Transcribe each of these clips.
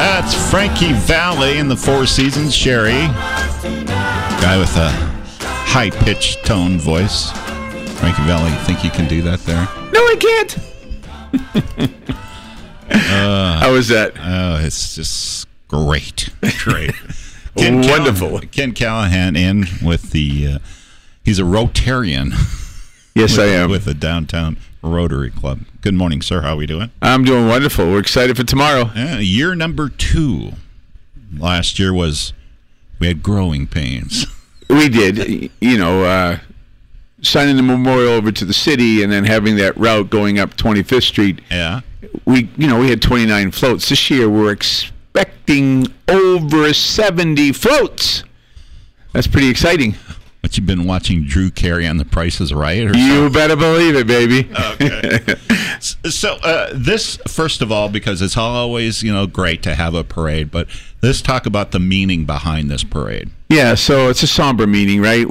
That's Frankie Valli in the Four Seasons. Sherry, guy with a high-pitched tone voice. Frankie Valli, think you can do that there? No, I can't. How was that? Oh, it's just great. Great. Wonderful. Ken Callahan in with the, he's a Rotarian. Yes, I am. With the Downtown Rotary Club. Good morning, sir. How are we doing? I'm doing wonderful. We're excited for tomorrow. Yeah, year number 2. Last year we had growing pains. We did. Signing the memorial over to the city and then having that route going up 25th Street. Yeah. We had 29 floats. This year we're expecting over 70 floats. That's pretty exciting. But you've been watching Drew Carey on The Price is Right? Or you something? better believe it, baby. Okay. So this, first of all, because it's always, great to have a parade, but let's talk about the meaning behind this parade. Yeah, so it's a somber meaning, right?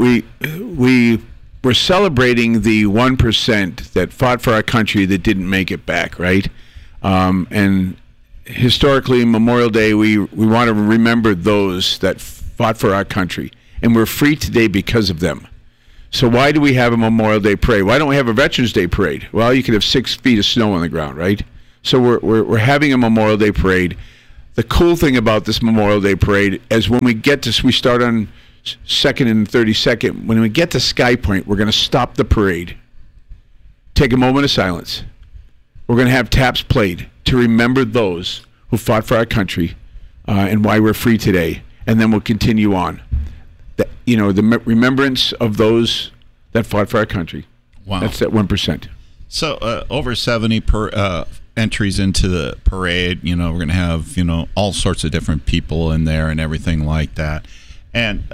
We're celebrating the 1% that fought for our country that didn't make it back, right? And historically, Memorial Day, we want to remember those that fought for our country. And we're free today because of them. So why do we have a Memorial Day parade? Why don't we have a Veterans Day parade? Well, you could have 6 feet of snow on the ground, right? So we're having a Memorial Day parade. The cool thing about this Memorial Day parade is when we start on 2nd and 32nd. When we get to Sky Point, we're going to stop the parade, take a moment of silence. We're going to have taps played to remember those who fought for our country and why we're free today. And then we'll continue on. The remembrance of those that fought for our country. Wow. That's that 1%. So over 70 entries into the parade. We're going to have, all sorts of different people in there and everything like that. And,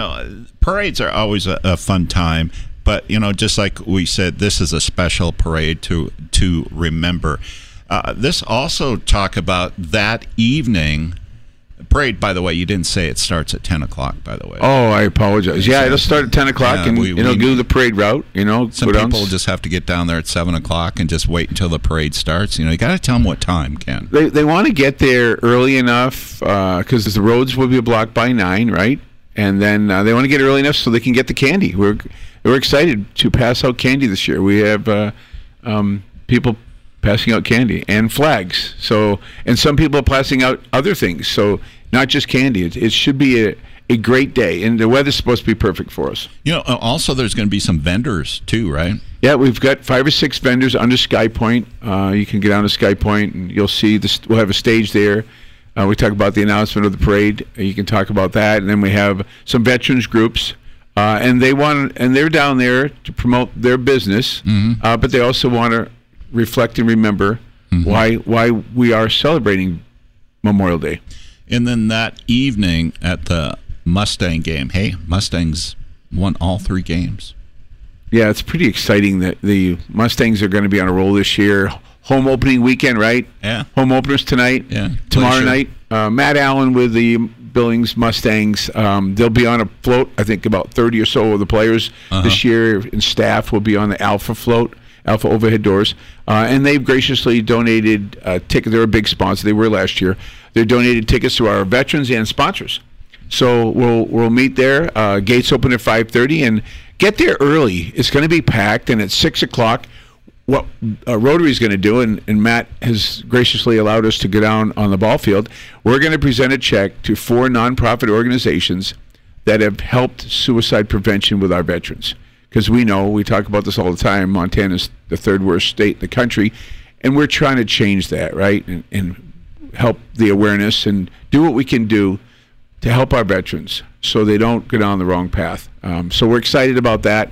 parades are always a fun time. But, just like we said, this is a special parade to remember. This also talk about that evening. Parade, by the way, you didn't say it starts at 10 o'clock, by the way. Oh, I apologize. Yeah, it'll start at 10 o'clock and do the parade route. Some people just have to get down there at 7 o'clock and just wait until the parade starts. You got to tell them what time, Ken. They want to get there early enough because the roads will be blocked by 9, right? And then they want to get early enough so they can get the candy. We're excited to pass out candy this year. We have people passing out candy and flags. And some people are passing out other things. So not just candy. It should be a great day, and the weather's supposed to be perfect for us. Also there's going to be some vendors too, right? Yeah, we've got 5 or 6 vendors under Sky Point. You can get down to Sky Point, and you'll see this. We'll have a stage there. We talk about the announcement of the parade. You can talk about that, and then we have some veterans groups, and they're down there to promote their business, but they also want to reflect and remember why we are celebrating Memorial Day. And then that evening at the Mustang game, hey, Mustangs won all 3 games. Yeah, it's pretty exciting that the Mustangs are going to be on a roll this year. Home opening weekend, right? Yeah. Home openers tonight. Yeah. Tomorrow night. Matt Allen with the Billings Mustangs. They'll be on a float. I think about 30 or so of the players this year and staff will be on the Alpha float. Alpha overhead doors, and they've graciously donated tickets. They're a big sponsor. They were last year. They donated tickets to our veterans and sponsors. So we'll meet there. Gates open at 5:30, and get there early. It's going to be packed, and at 6 o'clock, what Rotary is going to do, and Matt has graciously allowed us to go down on the ball field. We're going to present a check to 4 nonprofit organizations that have helped suicide prevention with our veterans. Because we talk about this all the time, Montana's the 3rd worst state in the country, and we're trying to change that, right, and help the awareness and do what we can do to help our veterans so they don't go down the wrong path. So we're excited about that.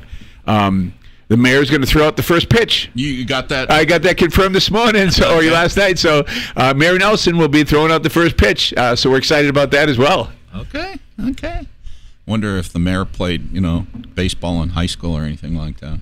The mayor's going to throw out the first pitch. You got that? I got that confirmed this morning, or last night. So Mayor Nelson will be throwing out the first pitch. So we're excited about that as well. Okay. Wonder if the mayor played, baseball in high school or anything like that.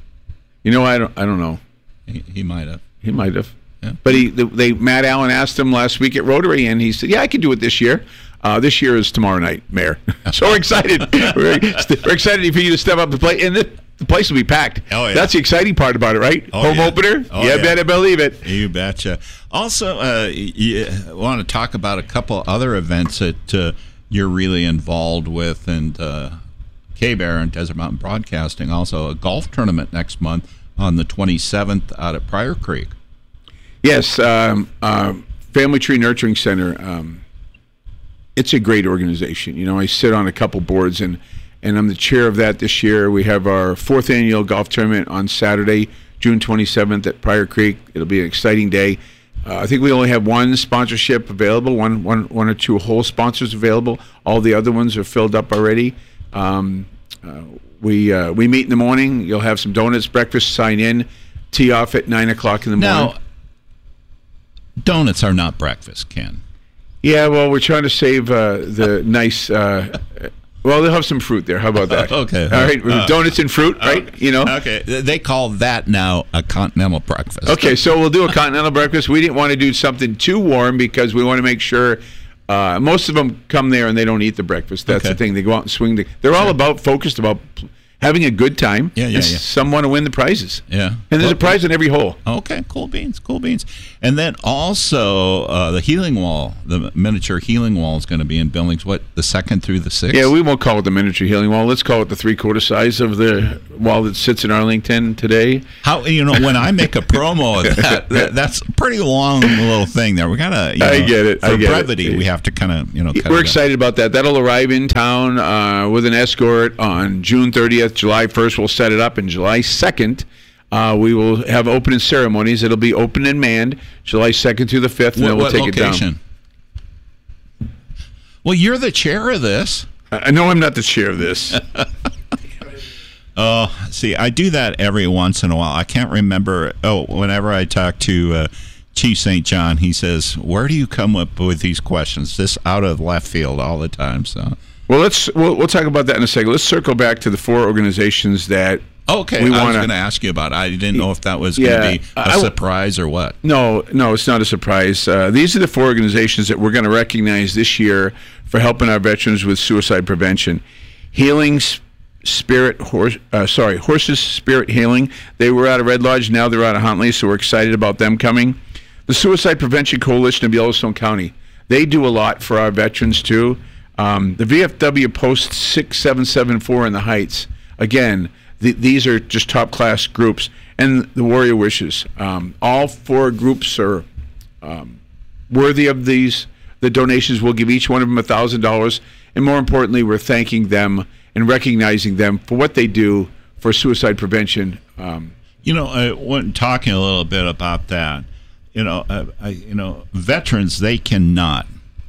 I don't know. He might have. He might have. Yeah. But Matt Allen asked him last week at Rotary, and he said, "Yeah, I can do it this year." This year is tomorrow night, Mayor. So we're excited. We're excited for you to step up to play. And the place will be packed. Oh, yeah. That's the exciting part about it, right? Oh, Home yeah. opener? Oh, yeah, yeah. better believe it. You betcha. Also, you want to talk about a couple other events that you're really involved with, and K-Bear and Desert Mountain Broadcasting. Also, a golf tournament next month on the 27th out at Pryor Creek. Yes, Family Tree Nurturing Center. It's a great organization. You know, I sit on a couple boards, and I'm the chair of that this year. We have our 4th annual golf tournament on Saturday, June 27th at Pryor Creek. It'll be an exciting day. I think we only have one sponsorship available, one or two whole sponsors available. All the other ones are filled up already. We meet in the morning. You'll have some donuts, breakfast, sign in, tee off at 9 o'clock in the morning. Now, donuts are not breakfast, Ken. Yeah, well, we're trying to save the nice. Well, they'll have some fruit there. How about that? Okay. All right, donuts and fruit, right? You know. Okay. They call that now a continental breakfast. Okay, so we'll do a continental breakfast. We didn't want to do something too warm because we want to make sure. Most of them come there and they don't eat the breakfast. That's Okay. the thing. They go out and swing. They're all focused about having a good time. Yeah. Some want to win the prizes. Yeah. And there's a prize in every hole. Okay, cool beans. And then also the healing wall, the miniature healing wall is going to be in Billings, the 2nd through the 6th? Yeah, we won't call it the miniature healing wall. Let's call it the 3/4 size of the wall that sits in Arlington today. How, when I make a promo of that's a pretty long little thing there. We got to, I get it. For brevity, we have to kind of, cut We're it excited about that. That'll arrive in town with an escort on June 30th. July 1st, we'll set it up, and July 2nd, we will have opening ceremonies. It'll be open and manned July 2nd through the 5th, and then we'll take location? It down. Well, you're the chair of this. I know I'm not the chair of this. Oh, see, I do that every once in a while. I can't remember. Whenever I talk to Chief St. John, he says, "Where do you come up with these questions?" This out of left field all the time. So, well, we'll talk about that in a second. Let's circle back to the 4 organizations that. Okay, I was going to ask you about it. I didn't know if that was going to be a surprise or what. No, it's not a surprise. These are the 4 organizations that we're going to recognize this year for helping our veterans with suicide prevention. Horses Spirit Healing. They were out of Red Lodge, now they're out of Huntley, so we're excited about them coming. The Suicide Prevention Coalition of Yellowstone County. They do a lot for our veterans too. The VFW Post 6774 in the Heights. Again, these are just top-class groups. And the Warrior Wishes. All 4 groups are worthy of these. The donations. We'll give each one of them $1,000. And more importantly, we're thanking them and recognizing them for what they do for suicide prevention. When talking a little bit about that, veterans, they cannot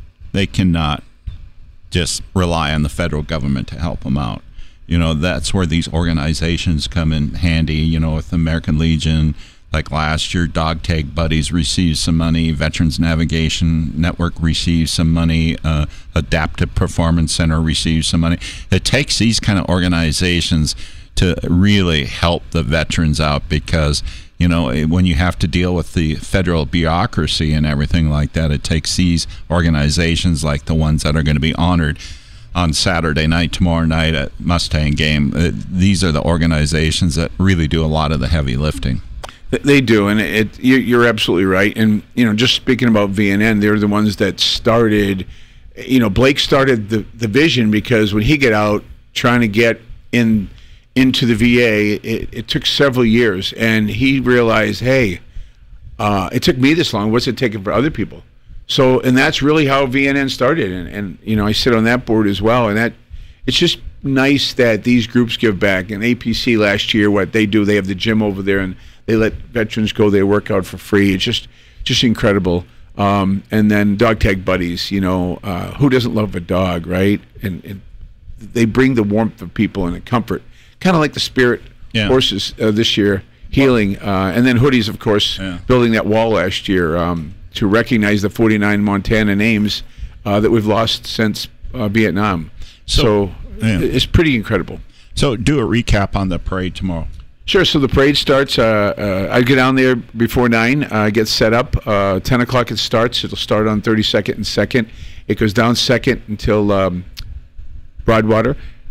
just rely on the federal government to help them out. That's where these organizations come in handy, with the American Legion. Like last year, Dog Tag Buddies received some money. Veterans Navigation Network received some money. Adaptive Performance Center received some money. It takes these kind of organizations to really help the veterans out because, when you have to deal with the federal bureaucracy and everything like that, it takes these organizations like the ones that are going to be honored on Saturday night, tomorrow night at Mustang Game. These are the organizations that really do a lot of the heavy lifting. They do, and you're absolutely right. And just speaking about VNN, they're the ones that started. Blake started the vision because when he got out trying to get into the VA, it took several years, and he realized, hey, it took me this long. What's it taking for other people? So, and that's really how VNN started. And I sit on that board as well. And that it's just nice that these groups give back. And APC last year, what they do, they have the gym over there, and they let veterans go. They work out for free. It's just incredible. And then Dog Tag Buddies, who doesn't love a dog, right? And they bring the warmth of people and the comfort, kind of like the Spirit Horses this year, healing. And then Hoodies, of course, building that wall last year to recognize the 49 Montana names that we've lost since Vietnam. So it's pretty incredible. So do a recap on the parade tomorrow. Sure. So the parade starts. I get down there before 9. Get set up. 10 o'clock it starts. It'll start on 32nd and 2nd. It goes down 2nd until Broadwater.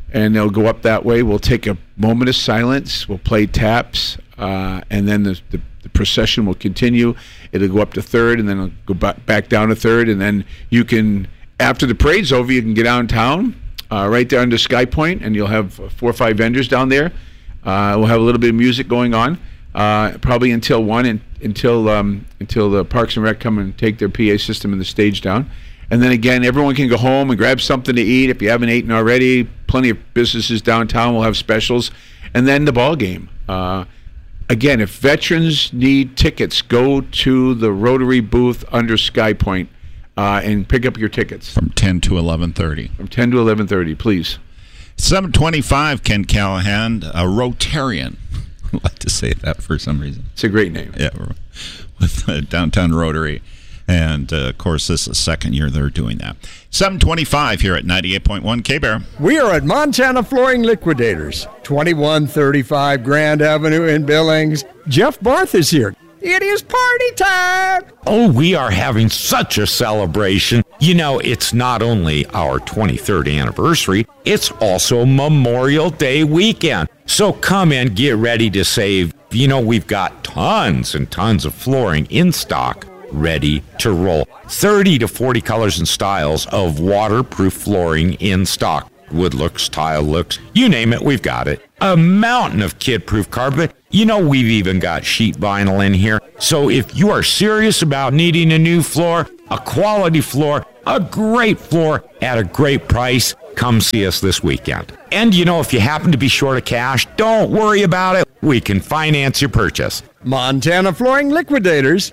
and they'll go up that way. We'll take a moment of silence. We'll play taps, and then the procession will continue. It'll go up to third, and then it'll go back down to third, and then you can, after the parade's over, you can get downtown, right there under Sky Point, and you'll have 4 or 5 vendors down there. We'll have a little bit of music going on, probably until 1, until the Parks and Rec come and take their PA system and the stage down. And then again, everyone can go home and grab something to eat if you haven't eaten already. Plenty of businesses downtown will have specials. And then the ball game. Again, if veterans need tickets, go to the Rotary booth under Sky Point and pick up your tickets. From 10 to 11:30. From 10 to 11:30, please. 725, Ken Callahan, a Rotarian. I like to say that for some reason. It's a great name. Yeah, with Downtown Rotary. And, of course, this is the second year they're doing that. 725 here at 98.1 K-Bear. We are at Montana Flooring Liquidators, 2135 Grand Avenue in Billings. Jeff Barth is here. It is party time! Oh, we are having such a celebration. You know, it's not only our 23rd anniversary, it's also Memorial Day weekend. So come and get ready to save. You know, we've got tons and tons of flooring in stock, ready to roll. 30 to 40 colors and styles of waterproof flooring in stock. Wood looks, tile looks, you name it, we've got it. A mountain of kid-proof carpet. You know, we've even got sheet vinyl in here. So if you are serious about needing a new floor, a quality floor, a great floor at a great price, come see us this weekend. And you know, if you happen to be short of cash, don't worry about it. We can finance your purchase. Montana Flooring Liquidators,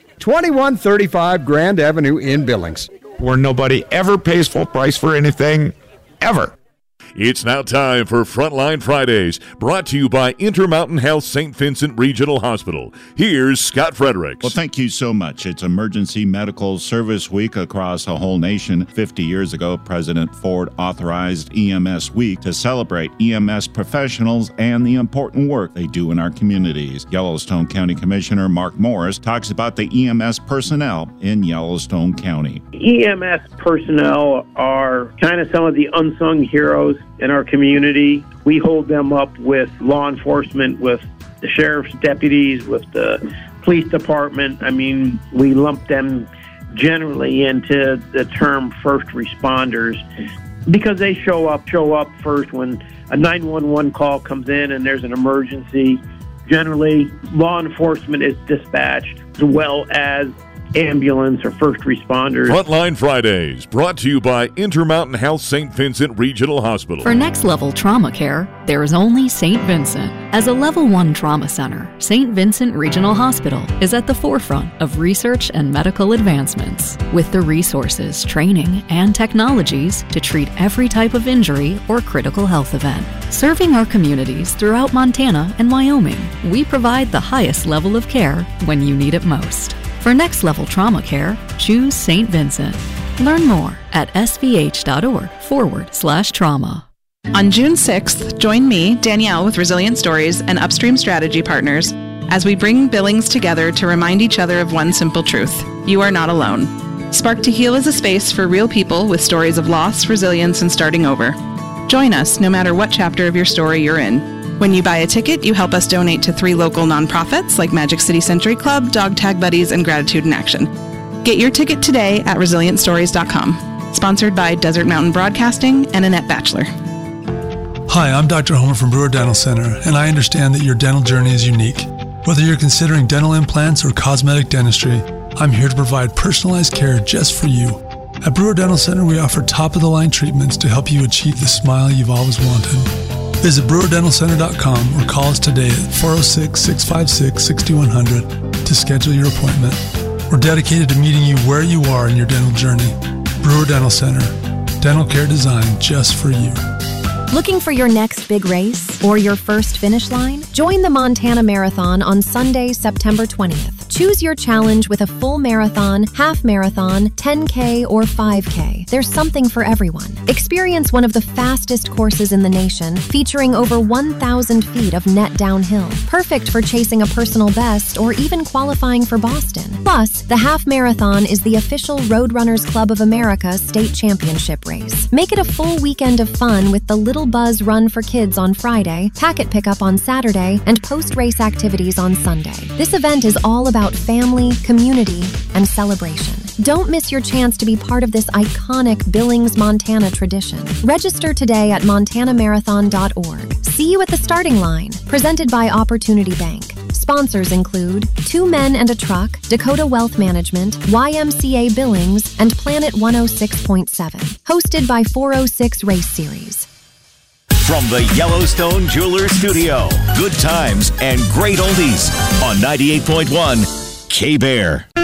2135 Grand Avenue in Billings. Where nobody ever pays full price for anything, ever. It's now time for Frontline Fridays, brought to you by Intermountain Health St. Vincent Regional Hospital. Here's Scott Fredericks. Well, thank you so much. It's Emergency Medical Service Week across the whole nation. 50 years ago, President Ford authorized EMS Week to celebrate EMS professionals and the important work they do in our communities. Yellowstone County Commissioner Mark Morris talks about the EMS personnel in Yellowstone County. EMS personnel are kind of some of the unsung heroes in our community. We hold them up with law enforcement, with the sheriff's deputies, with the police department. I mean, we lump them generally into the term first responders because they show up first when a 911 call comes in and there's an emergency. Generally, law enforcement is dispatched as well as ambulance or first responders. Frontline Fridays, brought to you by Intermountain Health St. Vincent Regional Hospital. For next-level trauma care, there is only St. Vincent. As a Level 1 trauma center, St. Vincent Regional Hospital is at the forefront of research and medical advancements, with the resources, training, and technologies to treat every type of injury or critical health event. Serving our communities throughout Montana and Wyoming, we provide the highest level of care when you need it most. For next-level trauma care, choose St. Vincent. Learn more at svh.org/trauma. On June 6th, join me, Danielle, with Resilient Stories and Upstream Strategy Partners as we bring Billings together to remind each other of one simple truth: you are not alone. Spark to Heal is a space for real people with stories of loss, resilience, and starting over. Join us no matter what chapter of your story you're in. When you buy a ticket, you help us donate to 3 local nonprofits like Magic City Century Club, Dog Tag Buddies, and Gratitude in Action. Get your ticket today at resilientstories.com. Sponsored by Desert Mountain Broadcasting and Annette Batchelor. Hi, I'm Dr. Homer from Brewer Dental Center, and I understand that your dental journey is unique. Whether you're considering dental implants or cosmetic dentistry, I'm here to provide personalized care just for you. At Brewer Dental Center, we offer top-of-the-line treatments to help you achieve the smile you've always wanted. Visit brewerdentalcenter.com or call us today at 406-656-6100 to schedule your appointment. We're dedicated to meeting you where you are in your dental journey. Brewer Dental Center, dental care designed just for you. Looking for your next big race or your first finish line? Join the Montana Marathon on Sunday, September 20th. Choose your challenge with a full marathon, half marathon, 10K, or 5K. There's something for everyone. Experience one of the fastest courses in the nation, featuring over 1,000 feet of net downhill. Perfect for chasing a personal best or even qualifying for Boston. Plus, the half marathon is the official Roadrunners Club of America state championship race. Make it a full weekend of fun with the Little Buzz Run for Kids on Friday, packet pickup on Saturday, and post-race activities on Sunday. This event is all about family, community, and celebration. Don't miss your chance to be part of this iconic Billings, Montana tradition. Register today at montanamarathon.org. See you at the starting line. Presented by Opportunity Bank. Sponsors include Two Men and a Truck, Dakota Wealth Management, YMCA Billings, and Planet 106.7. Hosted by 406 Race Series. From the Yellowstone Jewelers Studio, good times and great oldies on 98.1 K-Bear.